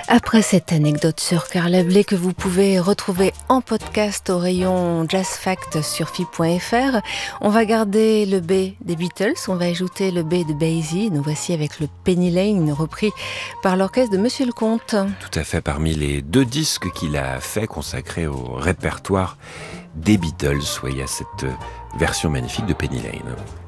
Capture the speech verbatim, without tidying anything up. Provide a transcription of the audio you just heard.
Après cette anecdote sur Carla Bley que vous pouvez retrouver en podcast au rayon Jazz Fact sur F I point F R, on va garder le B des Beatles, on va ajouter le B de Basie. Nous voici avec le Penny Lane repris par l'orchestre de Monsieur Lecomte. Tout à fait, parmi les deux disques qu'il a fait consacrés au répertoire des Beatles, il y a cette version magnifique de Penny Lane.